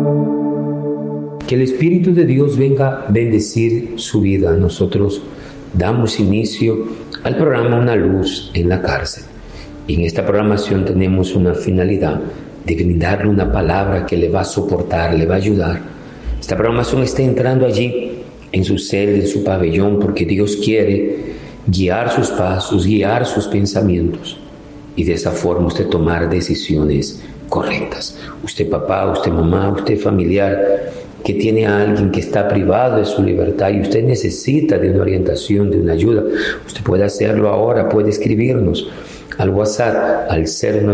Que el Espíritu de Dios venga a bendecir su vida. Nosotros damos inicio al programa Una Luz en la Cárcel. Y en esta programación tenemos una finalidad de brindarle una palabra que le va a soportar, le va a ayudar. Esta programación está entrando allí, en su celda, en su pabellón, porque Dios quiere guiar sus pasos, guiar sus pensamientos. Y de esa forma usted tomar decisiones correctas. Usted papá, usted mamá, usted familiar, que tiene a alguien que está privado de su libertad y usted necesita de una orientación, de una ayuda, usted puede hacerlo ahora, puede escribirnos al WhatsApp al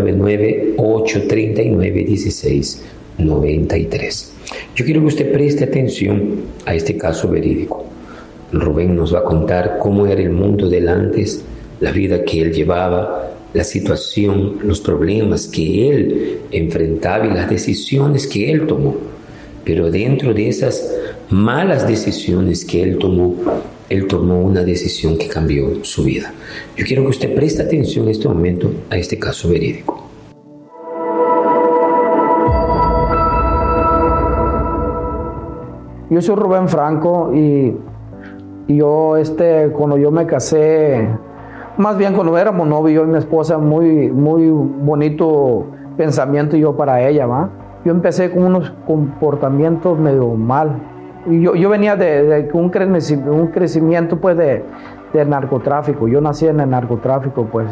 099-839-1693. Yo quiero que usted preste atención a este caso verídico. Rubén nos va a contar cómo era el mundo del antes, la vida que él llevaba, la situación, los problemas que él enfrentaba y las decisiones que él tomó. Pero dentro de esas malas decisiones que él tomó una decisión que cambió su vida. Yo quiero que usted preste atención en este momento a este caso verídico. Yo soy Rubén Franco y yo cuando yo me casé, más bien cuando éramos novios, yo y mi esposa, muy bonito pensamiento yo para ella, ¿va? Yo empecé con unos comportamientos medio mal. Y yo venía de un crecimiento pues de narcotráfico. Yo nací en el narcotráfico, pues.